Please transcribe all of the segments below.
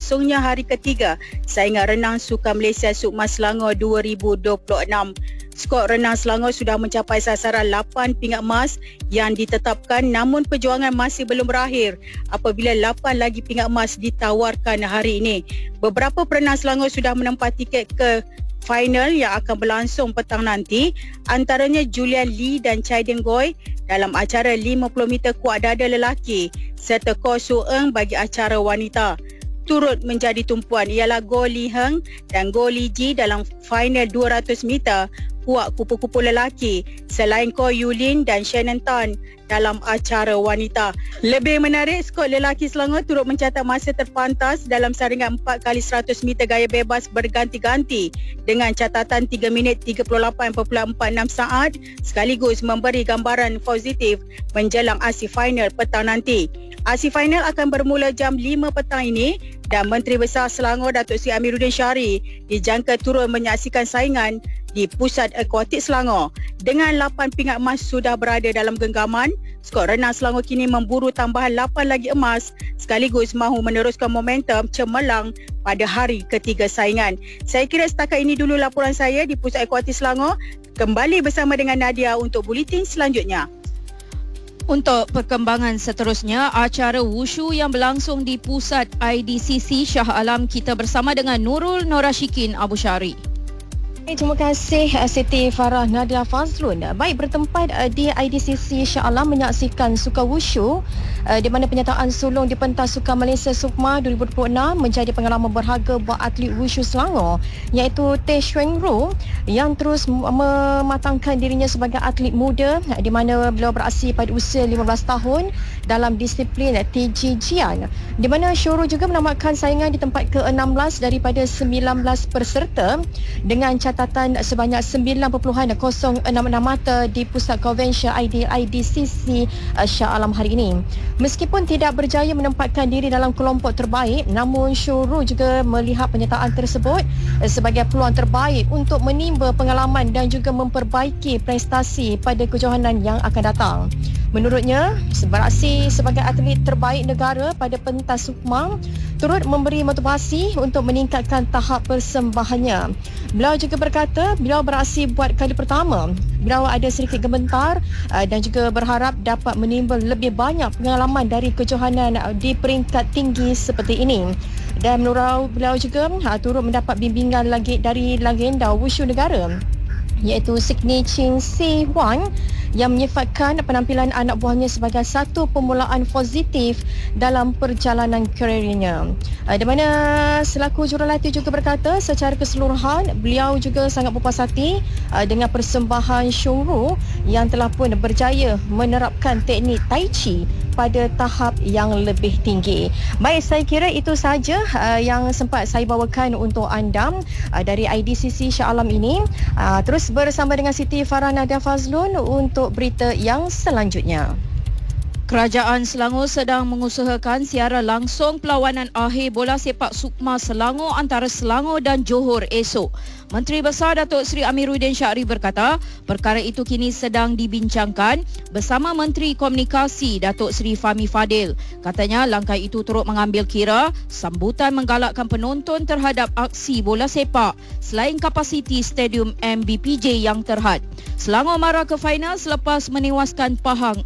berlangsungnya hari ketiga saingan renang Sukan Malaysia Sukma Selangor 2026. Skor renang Selangor sudah mencapai sasaran 8 pingat emas yang ditetapkan, namun perjuangan masih belum berakhir apabila 8 lagi pingat emas ditawarkan hari ini. Beberapa perenang Selangor sudah menempati tiket ke final yang akan berlangsung petang nanti, antaranya Julian Lee dan Chai Deng Goy dalam acara 50 meter kuat dada lelaki serta Ko Su Eng bagi acara wanita. Turut menjadi tumpuan ialah Go Li Heng dan Go Li Ji dalam final 200 meter kuat kupu-kupu lelaki, selain Ko Yulin dan Shannon Tan dalam acara wanita. Lebih menarik, skor lelaki Selangor turut mencatat masa terpantas dalam saringan 4 kali 100 meter gaya bebas berganti-ganti dengan catatan 3 minit 38.46 saat, sekaligus memberi gambaran positif menjelang aksi final petang nanti. Aksi final akan bermula jam 5 petang ini dan Menteri Besar Selangor Datuk Seri Amiruddin Syari dijangka turut menyaksikan saingan di Pusat Akuatik Selangor. Dengan 8 pingat emas sudah berada dalam genggaman, skor renang Selangor kini memburu tambahan 8 lagi emas sekaligus mahu meneruskan momentum cemerlang pada hari ketiga saingan. Saya kira setakat ini dulu laporan saya di Pusat Akuatik Selangor. Kembali bersama dengan Nadia untuk buletin selanjutnya. Untuk perkembangan seterusnya, acara wushu yang berlangsung di Pusat IDCC Shah Alam, kita bersama dengan Nurul Norashikin Abu Syari. Terima kasih Siti Farah Nadia Fazlun. Baik, bertempat di IDCC Shah Alam menyaksikan Sukan Wushu di mana penyataan sulung di pentas Sukan Malaysia Sukma 2026 menjadi pengalaman berharga buat atlet Wushu Selangor, iaitu Teh Xueng Ru yang terus mematangkan dirinya sebagai atlet muda di mana beliau beraksi pada usia 15 tahun dalam disiplin TGGian, di mana Syuru juga menamatkan saingan di tempat ke-16 daripada 19 peserta dengan catatan sebanyak 9.066 mata di Pusat Convention IDCC Shah Alam hari ini. Meskipun tidak berjaya menempatkan diri dalam kelompok terbaik, namun Syuru juga melihat penyertaan tersebut sebagai peluang terbaik untuk menimba pengalaman dan juga memperbaiki prestasi pada kejohanan yang akan datang. Menurutnya, beraksi sebagai atlet terbaik negara pada pentas Sukma turut memberi motivasi untuk meningkatkan tahap persembahannya. Beliau juga berkata beliau beraksi buat kali pertama. Beliau ada sedikit gemetar dan juga berharap dapat menimba lebih banyak pengalaman dari kejohanan di peringkat tinggi seperti ini. Dan menurut beliau juga turut mendapat bimbingan lagi dari legenda wushu negara, iaitu Signi Ching Si Huang, yang menyifatkan penampilan anak buahnya sebagai satu permulaan positif dalam perjalanan karirnya. Di mana selaku jurulatih juga berkata secara keseluruhan beliau juga sangat berpuas hati dengan persembahan Syuru yang telah pun berjaya menerapkan teknik Tai Chi pada tahap yang lebih tinggi. Baik, saya kira itu sahaja yang sempat saya bawakan untuk anda dari IDCC Shah Alam ini. Terus bersama dengan Siti Farah Nadia Fazlun untuk berita yang selanjutnya. Kerajaan Selangor sedang mengusahakan siaran langsung perlawanan akhir bola sepak Sukma Selangor antara Selangor dan Johor esok. Menteri Besar Datuk Seri Amiruddin Syari berkata, perkara itu kini sedang dibincangkan bersama Menteri Komunikasi Datuk Seri Fahmi Fadil. Katanya langkah itu turut mengambil kira sambutan menggalakkan penonton terhadap aksi bola sepak selain kapasiti Stadium MBPJ yang terhad. Selangor marah ke final selepas menewaskan Pahang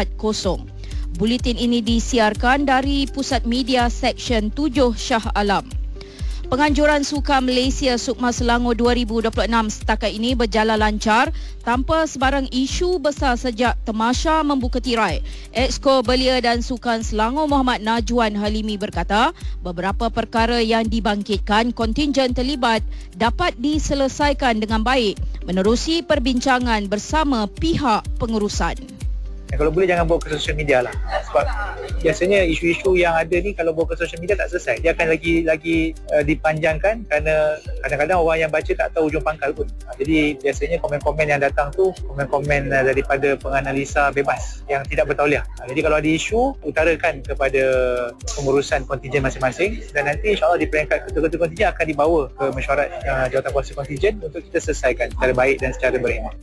4-0. Buletin ini disiarkan dari Pusat Media Seksyen 7 Shah Alam. Penganjuran Sukan Malaysia Sukma Selangor 2026 setakat ini berjalan lancar tanpa sebarang isu besar sejak Temasya membuka tirai. Exco Belia dan Sukan Selangor Muhammad Najwan Halimi berkata, beberapa perkara yang dibangkitkan kontingen terlibat dapat diselesaikan dengan baik menerusi perbincangan bersama pihak pengurusan. Kalau boleh jangan bawa ke social media lah, sebab biasanya isu-isu yang ada ni kalau bawa ke social media tak selesai, dia akan lagi dipanjangkan kerana kadang-kadang orang yang baca tak tahu ujung pangkal pun. Jadi biasanya komen-komen yang datang tu komen-komen daripada penganalisa bebas yang tidak bertauliah. Jadi kalau ada isu, utarakan kepada pengurusan kontingen masing-masing dan nanti insyaAllah di peringkat ketua-ketua kontingen akan dibawa ke mesyuarat jawatankuasa kontingen untuk kita selesaikan secara baik dan secara berhemah.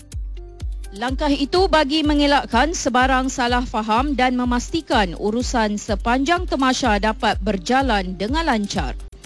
Langkah itu bagi mengelakkan sebarang salah faham dan memastikan urusan sepanjang Temasya dapat berjalan dengan lancar.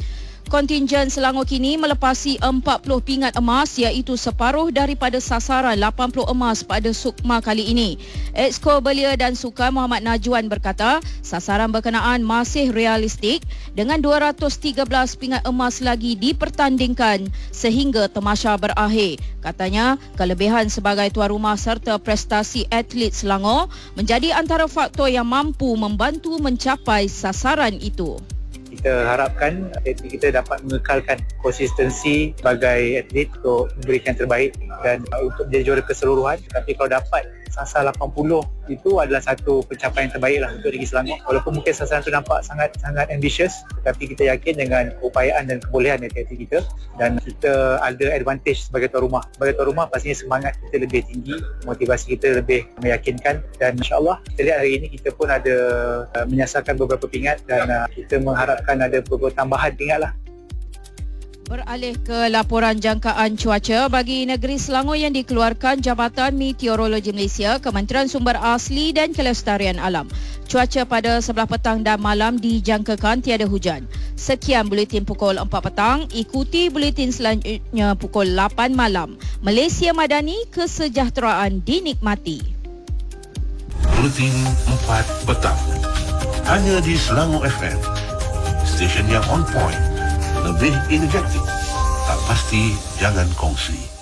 kontingen Selangor kini melepasi 40 pingat emas iaitu separuh daripada sasaran 80 emas pada Sukma kali ini. Exco Belia dan Sukan Muhammad Najwan berkata sasaran berkenaan masih realistik dengan 213 pingat emas lagi dipertandingkan sehingga tamasya berakhir. Katanya, kelebihan sebagai tuan rumah serta prestasi atlet Selangor menjadi antara faktor yang mampu membantu mencapai sasaran itu. Kita harapkan atlet kita dapat mengekalkan konsistensi sebagai atlet untuk memberikan terbaik dan untuk menjadi juara keseluruhan. Tapi kalau dapat sasar 80 itu adalah satu pencapaian terbaik lah untuk Negeri Selangor. Walaupun mungkin sasaran itu nampak sangat ambitious, tetapi kita yakin dengan keupayaan dan kebolehan atlet kita dan kita ada advantage sebagai tuan rumah. Sebagai tuan rumah pastinya semangat kita lebih tinggi, motivasi kita lebih meyakinkan dan insya-Allah kita lihat hari ini kita pun ada menyasarkan beberapa pingat dan kita mengharapkan ada beberapa tambahan pingat lah. Beralih ke laporan jangkaan cuaca bagi negeri Selangor yang dikeluarkan Jabatan Meteorologi Malaysia, Kementerian Sumber Asli dan Kelestarian Alam. Cuaca pada sebelah petang dan malam dijangkakan tiada hujan. Sekian buletin pukul 4 petang, ikuti buletin selanjutnya pukul 8 malam. Malaysia Madani, kesejahteraan dinikmati. Buletin 4 petang. Hanya di Selangor FM. Stesen yang on point. Lebih energetik. Tak pasti, jangan kongsi.